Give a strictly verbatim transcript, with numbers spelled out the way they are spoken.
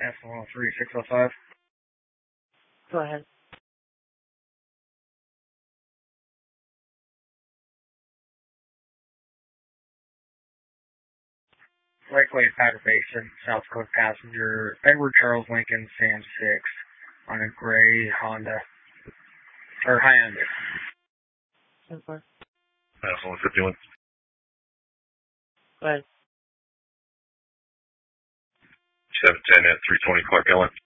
S one three six oh five. Go ahead. Lakeway Patterson, South Coast passenger, Edward Charles Lincoln, Sam six, on a gray Honda. Or Hyundai. ten four. S one fifty-one. Go ahead. seven ten at three twenty Clark Ellen.